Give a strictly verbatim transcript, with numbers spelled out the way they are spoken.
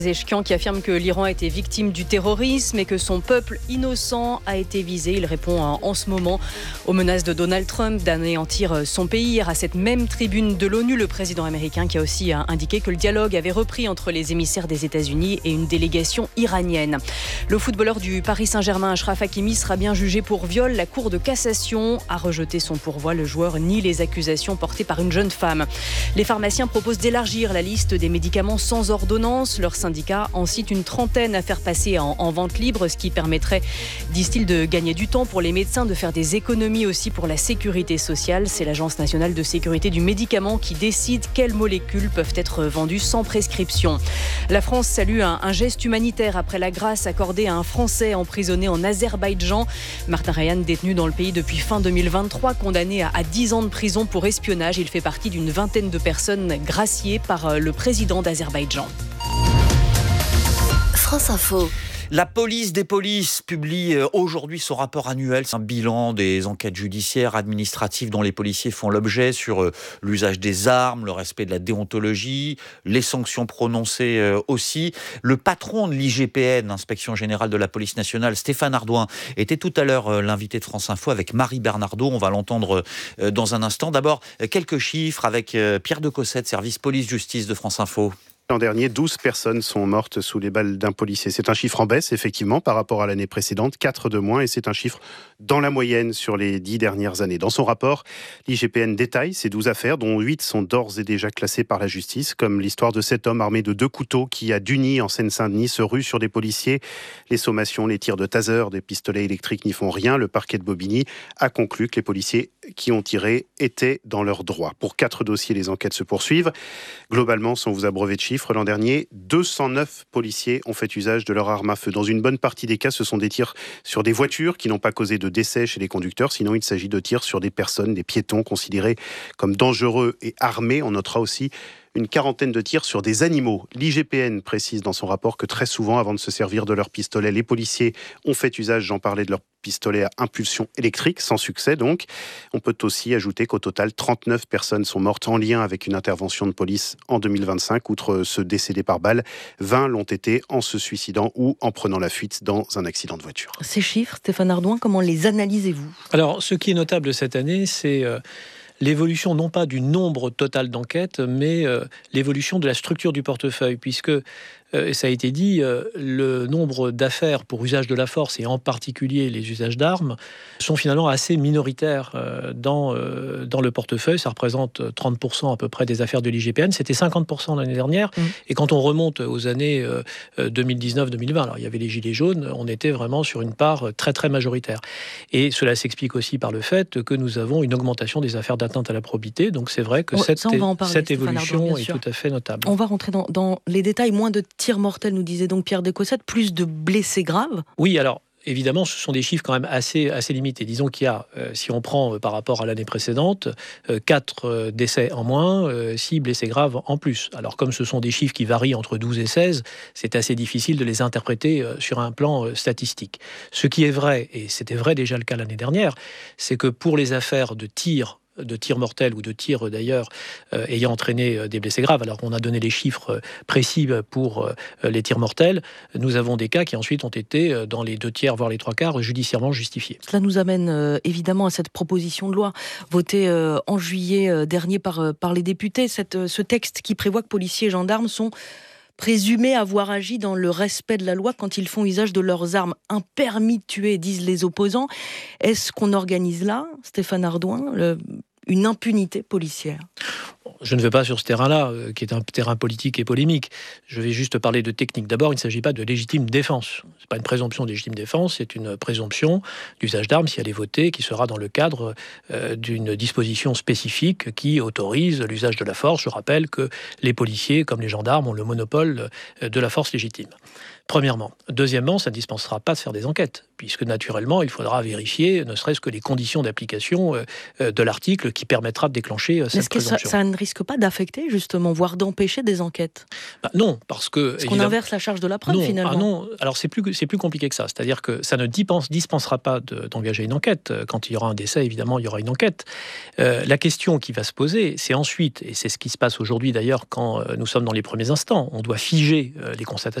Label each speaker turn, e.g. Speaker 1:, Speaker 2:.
Speaker 1: Pezeshkian qui affirme que l'Iran a été victime du terrorisme et que son peuple innocent a été visé. Il répond en ce moment aux menaces de Donald Trump d'anéantir son pays. Hier, à cette même tribune de l'ONU, le président américain qui a aussi indiqué que le dialogue avait repris entre les émissaires des États-Unis et une délégation iranienne. Le footballeur du Paris Saint-Germain, Achraf Hakimi, sera bien jugé pour viol. La Cour de cassation a rejeté son pourvoi. Le joueur nie les accusations portées par une jeune femme. Les pharmaciens proposent d'élargir la liste des médicaments sans ordonnance. Leur syndicat en cite une trentaine à faire passer en, en vente libre, ce qui permettrait, disent-ils, de gagner du temps pour les médecins, de faire des économies aussi pour la sécurité sociale. C'est l'Agence nationale de sécurité du médicament qui décide quelles molécules peuvent être vendues sans prescription. La France salue un, un geste humanitaire après la grâce accordée à un Français emprisonné en Azerbaïdjan. Martin Rayan, détenu dans le pays depuis fin deux mille vingt-trois, condamné à, à dix ans de prison pour espionnage. Il fait partie d'une vingtaine de personnes graciées par le président d'Azerbaïdjan.
Speaker 2: France Info.
Speaker 3: La police des polices publie aujourd'hui son rapport annuel. C'est un bilan des enquêtes judiciaires, administratives dont les policiers font l'objet sur l'usage des armes, le respect de la déontologie, les sanctions prononcées aussi. Le patron de l'I G P N, Inspection Générale de la Police Nationale, Stéphane Ardouin, était tout à l'heure l'invité de France Info avec Marie Bernardo. On va l'entendre dans un instant. D'abord, quelques chiffres avec Pierre de Cossette, service police-justice de France Info.
Speaker 4: L'an dernier, douze personnes sont mortes sous les balles d'un policier. C'est un chiffre en baisse, effectivement, par rapport à l'année précédente, quatre de moins, et c'est un chiffre dans la moyenne sur les dix dernières années. Dans son rapport, l'I G P N détaille ces douze affaires, dont huit sont d'ores et déjà classées par la justice, comme l'histoire de cet homme armé de deux couteaux qui, à Duny, en Seine-Saint-Denis, se rue sur des policiers. Les sommations, les tirs de taser, des pistolets électriques n'y font rien. Le parquet de Bobigny a conclu que les policiers qui ont tiré étaient dans leurs droits. Pour quatre dossiers, les enquêtes se poursuivent. Globalement, sans vous abreuver de chiffres, l'an dernier, deux cent neuf policiers ont fait usage de leur arme à feu. Dans une bonne partie des cas, ce sont des tirs sur des voitures qui n'ont pas causé de décès chez les conducteurs. Sinon, il s'agit de tirs sur des personnes, des piétons considérés comme dangereux et armés. On notera aussi une quarantaine de tirs sur des animaux. L'I G P N précise dans son rapport que très souvent, avant de se servir de leur pistolet, les policiers ont fait usage, j'en parlais, de leur pistolet à impulsion électrique, sans succès donc. On peut aussi ajouter qu'au total, trente-neuf personnes sont mortes en lien avec une intervention de police en deux mille vingt-cinq. Outre ceux décédés par balle, vingt l'ont été en se suicidant ou en prenant la fuite dans un accident de voiture.
Speaker 1: Ces chiffres, Stéphane Ardouin, comment les analysez-vous ?
Speaker 5: Alors, ce qui est notable cette année, c'est Euh... l'évolution non pas du nombre total d'enquêtes, mais euh, l'évolution de la structure du portefeuille, puisque, euh, ça a été dit, euh, le nombre d'affaires pour usage de la force, et en particulier les usages d'armes, sont finalement assez minoritaires euh, dans, euh, dans le portefeuille. Ça représente trente pour cent à peu près des affaires de l'I G P N. C'était cinquante pour cent l'année dernière. Mmh. Et quand on remonte aux années euh, deux mille dix-neuf deux mille vingt, alors il y avait les gilets jaunes, on était vraiment sur une part très très majoritaire. Et cela s'explique aussi par le fait que nous avons une augmentation des affaires d'atteinte à la probité. Donc c'est vrai que
Speaker 1: ouais,
Speaker 5: cette,
Speaker 1: ça, parler,
Speaker 5: cette évolution
Speaker 1: Ardouin,
Speaker 5: est tout à fait notable.
Speaker 1: On va rentrer dans, dans les détails. Moins de tirs mortels, nous disait donc Pierre de Cossette, plus de blessés graves.
Speaker 5: Oui, alors évidemment, ce sont des chiffres quand même assez, assez limités. Disons qu'il y a, euh, si on prend euh, par rapport à l'année précédente, euh, quatre euh, décès en moins, euh, six blessés graves en plus. Alors comme ce sont des chiffres qui varient entre douze et seize, c'est assez difficile de les interpréter euh, sur un plan euh, statistique. Ce qui est vrai, et c'était vrai déjà le cas l'année dernière, c'est que pour les affaires de tirs de tirs mortels ou de tirs d'ailleurs euh, ayant entraîné euh, des blessés graves. Alors on a donné les chiffres euh, précis pour euh, les tirs mortels. Nous avons des cas qui ensuite ont été euh, dans les deux tiers voire les trois quarts judiciairement justifiés.
Speaker 1: Cela nous amène euh, évidemment à cette proposition de loi votée euh, en juillet euh, dernier par, euh, par les députés. Cette, euh, ce texte qui prévoit que policiers et gendarmes sont présumés avoir agi dans le respect de la loi quand ils font usage de leurs armes. Un permis de tuer, disent les opposants. Est-ce qu'on organise là, Stéphane Ardouin, le, une impunité policière ?
Speaker 5: Je ne vais pas sur ce terrain-là, euh, qui est un terrain politique et polémique. Je vais juste parler de technique. D'abord, il ne s'agit pas de légitime défense. Ce n'est pas une présomption de légitime défense, c'est une présomption d'usage d'armes, si elle est votée, qui sera dans le cadre euh, d'une disposition spécifique qui autorise l'usage de la force. Je rappelle que les policiers, comme les gendarmes, ont le monopole de la force légitime. Premièrement. Deuxièmement, ça ne dispensera pas de faire des enquêtes, puisque naturellement, il faudra vérifier, ne serait-ce que les conditions d'application euh, de l'article qui permettra de déclencher euh, cette
Speaker 2: Est-ce que ça,
Speaker 5: présomption.
Speaker 2: ça ne risque pas d'affecter, justement, voire d'empêcher des enquêtes ?
Speaker 5: Bah, non, parce que...
Speaker 2: Parce qu'on inverse la charge de la preuve,
Speaker 5: non,
Speaker 2: finalement.
Speaker 5: Ah non, alors c'est plus, c'est plus compliqué que ça. C'est-à-dire que ça ne dispense, dispensera pas de, d'engager une enquête. Quand il y aura un décès, évidemment, il y aura une enquête. Euh, la question qui va se poser, c'est ensuite, et c'est ce qui se passe aujourd'hui d'ailleurs quand euh, nous sommes dans les premiers instants, on doit figer euh, les constatations.